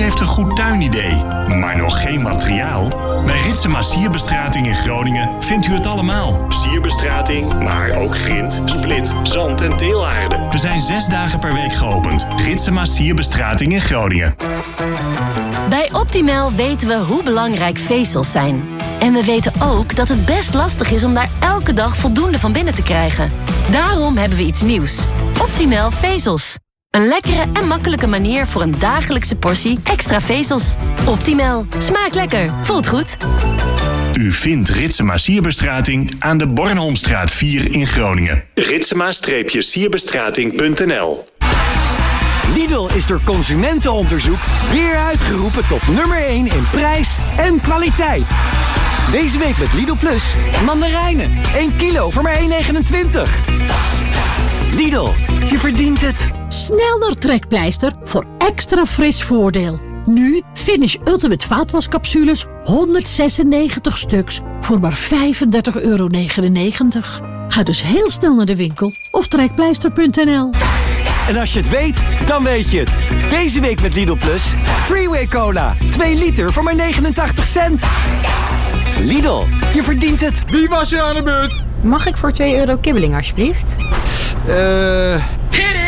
heeft een goed tuinidee, maar nog geen materiaal? Bij Ritsema Sierbestrating in Groningen vindt u het allemaal. Sierbestrating, maar ook grind, split, zand en teelaarde. We zijn 6 dagen per week geopend. Ritsema Sierbestrating in Groningen. Bij Optimal weten we hoe belangrijk vezels zijn. En we weten ook dat het best lastig is om daar elke dag voldoende van binnen te krijgen. Daarom hebben we iets nieuws. Optimal vezels. Een lekkere en makkelijke manier voor een dagelijkse portie extra vezels. Optimal. Smaakt lekker. Voelt goed. U vindt Ritsema Sierbestrating aan de Bornholmstraat 4 in Groningen. Ritsema-sierbestrating.nl. Lidl is door consumentenonderzoek weer uitgeroepen tot nummer 1 in prijs en kwaliteit. Deze week met Lidl Plus mandarijnen. 1 kilo voor maar 1,29. Lidl, je verdient het. Snel naar Trekpleister voor extra fris voordeel. Nu Finish Ultimate vaatwascapsules 196 stuks voor maar €35,99. Ga dus heel snel naar de winkel of trekpleister.nl. En als je het weet, dan weet je het. Deze week met Lidl Plus Freeway Cola. 2 liter voor maar 89 cent. Lidl, je verdient het. Wie was er aan de beurt? Mag ik voor €2 kibbeling alsjeblieft?